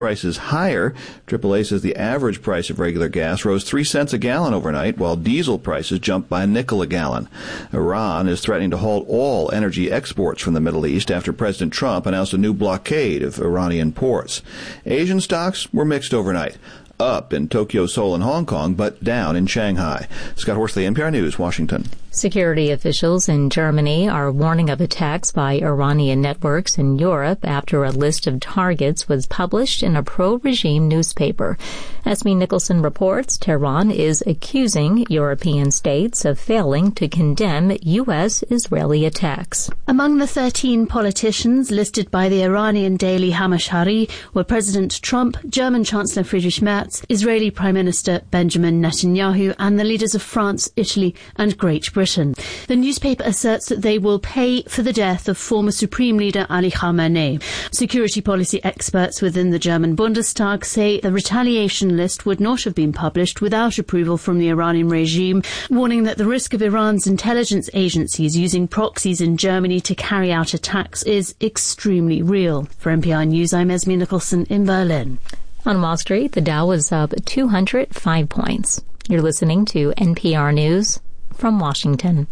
prices higher. AAA says the average price of regular gas rose 3 cents a gallon overnight, while diesel prices jumped by a nickel a gallon. Iran is threatening to halt all energy exports from the Middle East after President Trump announced a new blockade of Iranian ports. Asian stocks were mixed overnight. Up in Tokyo, Seoul, and Hong Kong, but down in Shanghai. Scott Horsley, NPR News, Washington. Security officials in Germany are warning of attacks by Iranian networks in Europe after a list of targets was published in a pro-regime newspaper. Esme Nicholson reports Tehran is accusing European states of failing to condemn U.S.-Israeli attacks. Among the 13 politicians listed by the Iranian daily Hamashari were President Trump, German Chancellor Friedrich Merz, Israeli Prime Minister Benjamin Netanyahu, and the leaders of France, Italy, and Great Britain. The newspaper asserts that they will pay for the death of former Supreme Leader Ali Khamenei. Security policy experts within the German Bundestag say the retaliation list would not have been published without approval from the Iranian regime, warning that the risk of Iran's intelligence agencies using proxies in Germany to carry out attacks is extremely real. For NPR News, I'm Esme Nicholson in Berlin. On Wall Street, the Dow was up 205 points. You're listening to NPR News from Washington.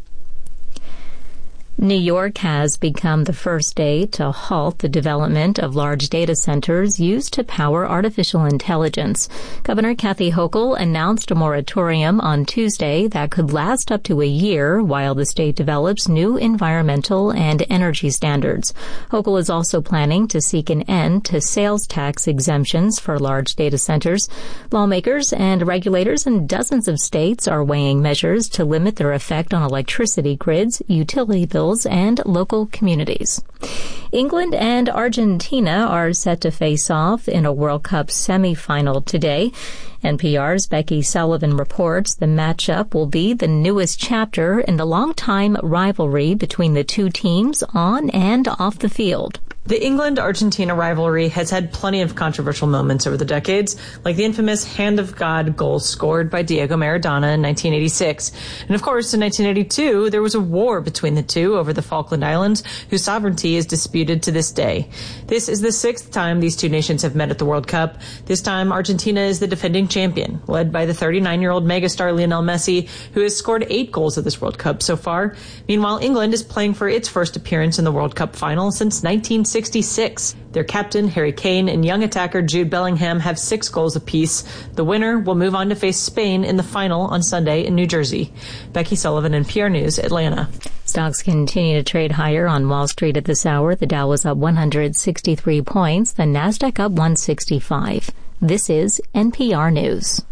New York has become the first state to halt the development of large data centers used to power artificial intelligence. Governor Kathy Hochul announced a moratorium on Tuesday that could last up to a year while the state develops new environmental and energy standards. Hochul is also planning to seek an end to sales tax exemptions for large data centers. Lawmakers and regulators in dozens of states are weighing measures to limit their effect on electricity grids, utility bills, and local communities. England and Argentina are set to face off in a World Cup semifinal today. NPR's Becky Sullivan reports the matchup will be the newest chapter in the long-time rivalry between the two teams on and off the field. The England-Argentina rivalry has had plenty of controversial moments over the decades, like the infamous Hand of God goal scored by Diego Maradona in 1986. And of course, in 1982, there was a war between the two over the Falkland Islands, whose sovereignty is disputed to this day. This is the sixth time these two nations have met at the World Cup. This time, Argentina is the defending champion, led by the 39-year-old megastar Lionel Messi, who has scored 8 goals at this World Cup so far. Meanwhile, England is playing for its first appearance in the World Cup final since 1966. Their captain, Harry Kane, and young attacker Jude Bellingham have 6 goals apiece. The winner will move on to face Spain in the final on Sunday in New Jersey. Becky Sullivan, NPR News, Atlanta. Stocks continue to trade higher on Wall Street at this hour. The Dow was up 163 points. The Nasdaq up 165. This is NPR News.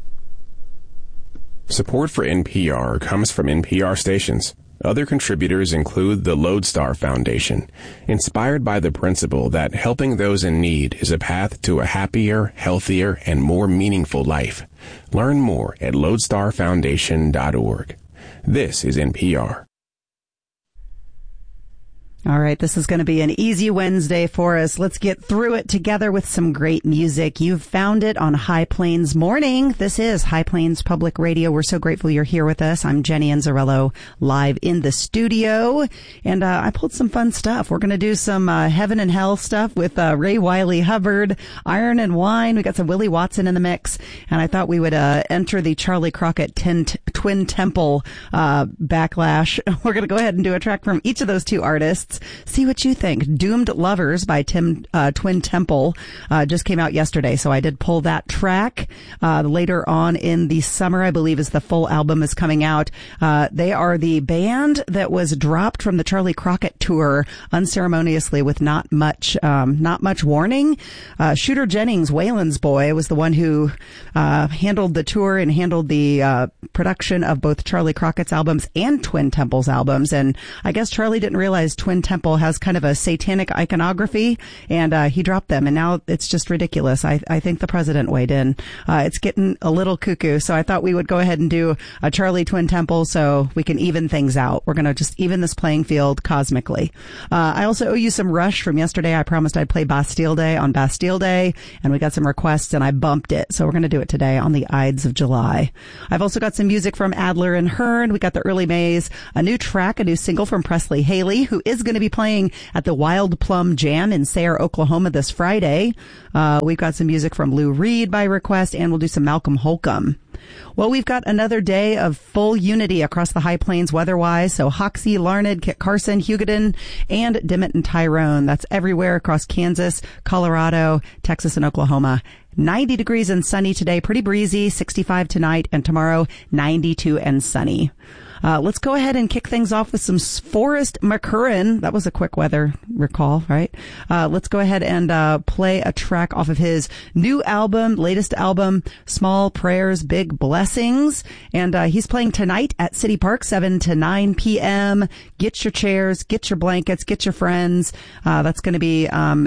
Support for NPR comes from NPR stations. Other contributors include the Lodestar Foundation, inspired by the principle that helping those in need is a path to a happier, healthier, and more meaningful life. Learn more at lodestarfoundation.org. This is NPR. All right, this is going to be an easy Wednesday for us. Let's get through it together with some great music. You've found it on High Plains Morning. This is High Plains Public Radio. We're so grateful you're here with us. I'm Jenny Anzarello, live in the studio, and I pulled some fun stuff. We're going to do some Heaven and Hell stuff with Ray Wiley Hubbard, Iron and Wine. We got some Willie Watson in the mix, and I thought we would enter the Charlie Crockett Twin Temple backlash. We're going to go ahead and do a track from each of those two artists. See what you think. Doomed Lovers by Twin Temple just came out yesterday, so I did pull that track. Later on in the summer, I believe, as the full album is coming out. They are the band that was dropped from the Charlie Crockett tour unceremoniously with not much warning. Shooter Jennings, Waylon's boy, was the one who handled the tour and handled the production of both Charlie Crockett's albums and Twin Temple's albums. And I guess Charlie didn't realize Twin Temple has kind of a satanic iconography, and he dropped them, and now it's just ridiculous. I think the president weighed in. It's getting a little cuckoo, so I thought we would go ahead and do a Charlie Twin Temple so we can even things out. We're going to just even this playing field cosmically. I also owe you some Rush from yesterday. I promised I'd play Bastille Day on Bastille Day, and we got some requests, and I bumped it, so we're going to do it today on the Ides of July. I've also got some music from from Adler and Hearn. We got the Early Mays, a new track, a new single from Presley Haley, who is going to be playing at the Wild Plum Jam in Sayre, Oklahoma this Friday. We've got some music from Lou Reed by request, and we'll do some Malcolm Holcomb. Well, we've got another day of full unity across the High Plains weather-wise. So Hoxie, Larned, Kit Carson, Hugoton, and Dimmitt and Tyrone. That's everywhere across Kansas, Colorado, Texas, and Oklahoma. 90 degrees and sunny today. Pretty breezy. 65 tonight, and tomorrow 92 and sunny. Let's go ahead and kick things off with some Forrest McCurran. That was a quick weather recall, right? Let's go ahead and play a track off of his new album, latest album, Small Prayers, Big Blessings. And he's playing tonight at City Park, 7 to 9 p.m. Get your chairs, get your blankets, get your friends. That's going to be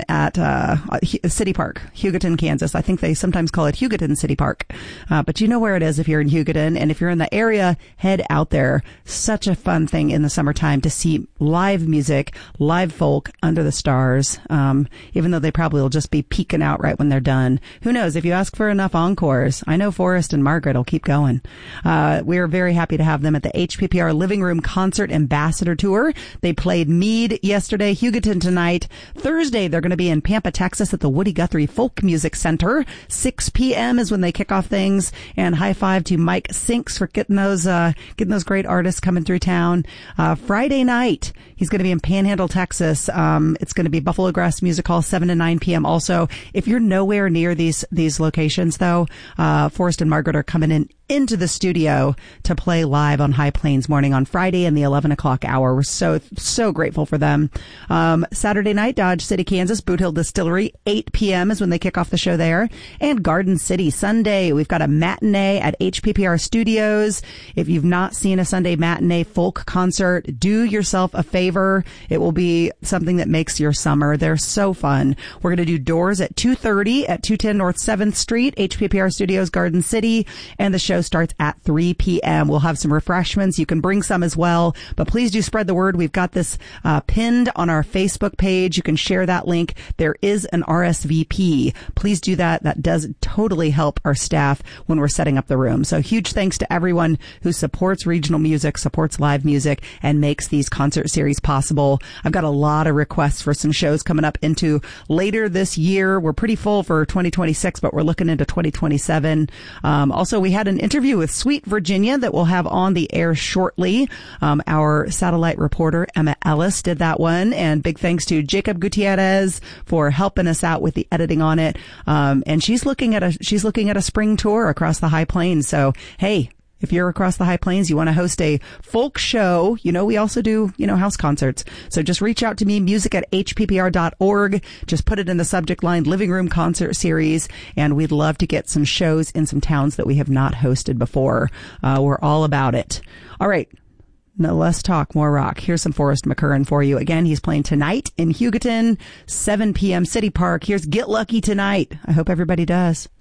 at City Park, Hugoton, Kansas. I think they sometimes call it Hugoton City Park. But you know where it is if you're in Hugoton. And if you're in the area, head out there. Such a fun thing in the summertime to see live music, live folk under the stars, even though they probably will just be peeking out right when they're done. Who knows? If you ask for enough encores, I know Forrest and Margaret will keep going. We're very happy to have them at the HPPR Living Room Concert Ambassador Tour. They played Meade yesterday, Hugoton tonight. Thursday, they're going to be in Pampa, Texas at the Woody Guthrie Folk Music Center. 6 p.m. is when they kick off things. And high five to Mike Sinks for getting those great artists coming through town. Friday night, he's going to be in Panhandle, Texas. It's going to be Buffalo Grass Music Hall, 7 to 9 p.m. also. If you're nowhere near these locations, though, Forrest and Margaret are coming into the studio to play live on High Plains Morning on Friday in the 11 o'clock hour. We're so grateful for them. Saturday night, Dodge City, Kansas, Boot Hill Distillery, 8 p.m. is when they kick off the show there. And Garden City, Sunday, we've got a matinee at HPPR Studios. If you've not seen a Sunday matinee folk concert, do yourself a favor. It will be something that makes your summer. They're so fun. We're going to do doors at 2:30 at 210 North 7th Street, HPPR Studios, Garden City, and the show starts at 3 p.m. We'll have some refreshments. You can bring some as well, but please do spread the word. We've got this pinned on our Facebook page. You can share that link. There is an RSVP. Please do that. That does totally help our staff when we're setting up the room. So huge thanks to everyone who supports regional music, supports live music, and makes these concert series possible. I've got a lot of requests for some shows coming up into later this year. We're pretty full for 2026, but we're looking into 2027. Also, we had an interview with Sweet Virginia that we'll have on the air shortly. Our satellite reporter, Emma Ellis, did that one. And big thanks to Jacob Gutierrez for helping us out with the editing on it. And she's looking at a spring tour across the High Plains. So, hey, if you're across the High Plains, you want to host a folk show, we also do, house concerts. So just reach out to me, music@hppr.org. Just put it in the subject line, Living Room Concert Series. And we'd love to get some shows in some towns that we have not hosted before. We're all about it. All right. No less talk, more rock. Here's some Forrest McCurran for you. Again, he's playing tonight in Hugoton, 7 p.m. City Park. Here's Get Lucky Tonight. I hope everybody does.